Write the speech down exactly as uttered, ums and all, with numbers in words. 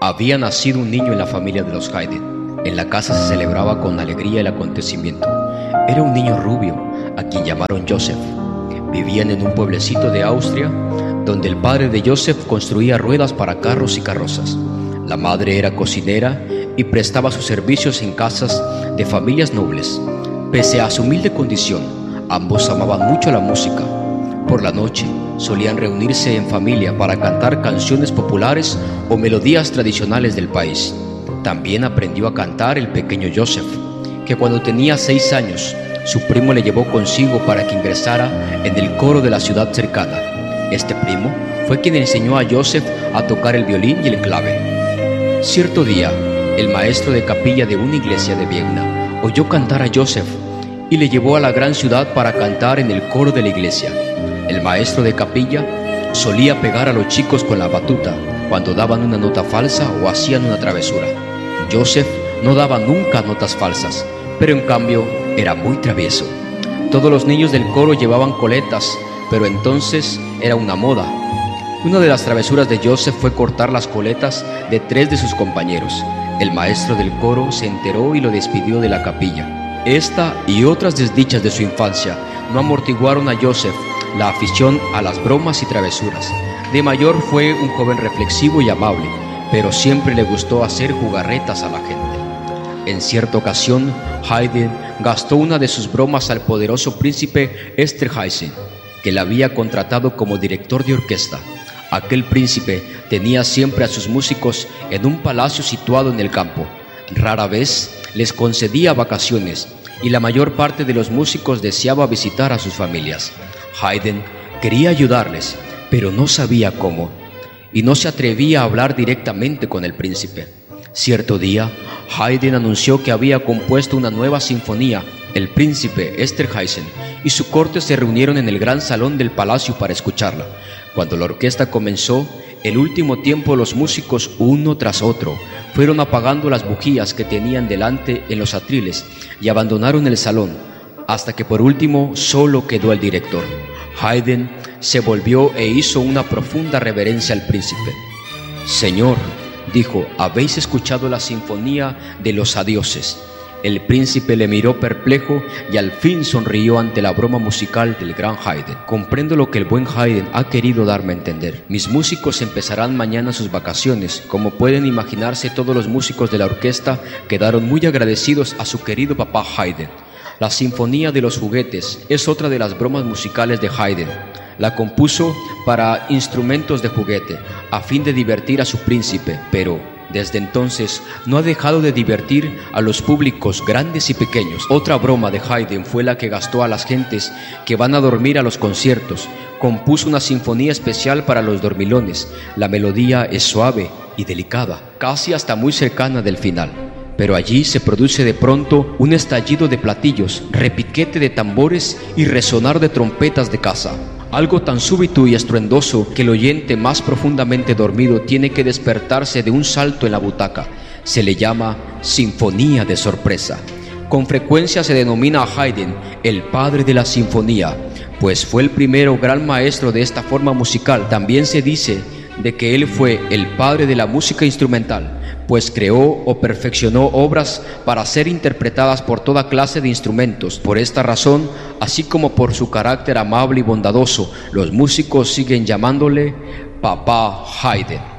Había nacido un niño en la familia de los Haydn. En la casa se celebraba con alegría el acontecimiento. Era un niño rubio, a quien llamaron Joseph. Vivían en un pueblecito de Austria, donde el padre de Joseph construía ruedas para carros y carrozas. La madre era cocinera y prestaba sus servicios en casas de familias nobles. Pese a su humilde condición, ambos amaban mucho la música. Por la noche solían reunirse en familia para cantar canciones populares o melodías tradicionales del país. También aprendió a cantar el pequeño Joseph, que cuando tenía seis años, su primo le llevó consigo para que ingresara en el coro de la ciudad cercana. Este primo fue quien enseñó a Joseph a tocar el violín y el clave. Cierto día, el maestro de capilla de una iglesia de Viena oyó cantar a Joseph y le llevó a la gran ciudad para cantar en el coro de la iglesia. El maestro de capilla solía pegar a los chicos con la batuta cuando daban una nota falsa o hacían una travesura. Joseph no daba nunca notas falsas, pero en cambio era muy travieso. Todos los niños del coro llevaban coletas, pero entonces era una moda. Una de las travesuras de Joseph fue cortar las coletas de tres de sus compañeros. El maestro del coro se enteró y lo despidió de la capilla. Esta y otras desdichas de su infancia no amortiguaron a Joseph la afición a las bromas y travesuras. De mayor fue un joven reflexivo y amable, pero siempre le gustó hacer jugarretas a la gente. En cierta ocasión, Haydn gastó una de sus bromas al poderoso príncipe Esterházy, que le había contratado como director de orquesta. Aquel príncipe tenía siempre a sus músicos en un palacio situado en el campo. Rara vez les concedía vacaciones y la mayor parte de los músicos deseaba visitar a sus familias. Haydn quería ayudarles, pero no sabía cómo, y no se atrevía a hablar directamente con el príncipe. Cierto día, Haydn anunció que había compuesto una nueva sinfonía. El príncipe Esterházy y su corte se reunieron en el gran salón del palacio para escucharla. Cuando la orquesta comenzó, el último tiempo los músicos, uno tras otro, fueron apagando las bujías que tenían delante en los atriles y abandonaron el salón, hasta que por último solo quedó el director. Haydn se volvió e hizo una profunda reverencia al príncipe. «Señor», dijo, «¿habéis escuchado la sinfonía de los adioses?» El príncipe le miró perplejo y al fin sonrió ante la broma musical del gran Haydn. «Comprendo lo que el buen Haydn ha querido darme a entender. Mis músicos empezarán mañana sus vacaciones. Como pueden imaginarse, todos los músicos de la orquesta quedaron muy agradecidos a su querido papá Haydn. La Sinfonía de los Juguetes es otra de las bromas musicales de Haydn. La compuso para instrumentos de juguete, a fin de divertir a su príncipe, pero desde entonces no ha dejado de divertir a los públicos grandes y pequeños. Otra broma de Haydn fue la que gastó a las gentes que van a dormir a los conciertos. Compuso una sinfonía especial para los dormilones. La melodía es suave y delicada, casi hasta muy cercana del final. Pero allí se produce de pronto un estallido de platillos, repiquete de tambores y resonar de trompetas de caza. Algo tan súbito y estruendoso que el oyente más profundamente dormido tiene que despertarse de un salto en la butaca. Se le llama sinfonía de sorpresa. Con frecuencia se denomina a Haydn el padre de la sinfonía, pues fue el primero gran maestro de esta forma musical. También se dice de que él fue el padre de la música instrumental, pues creó o perfeccionó obras para ser interpretadas por toda clase de instrumentos. Por esta razón, así como por su carácter amable y bondadoso, los músicos siguen llamándole Papá Haydn.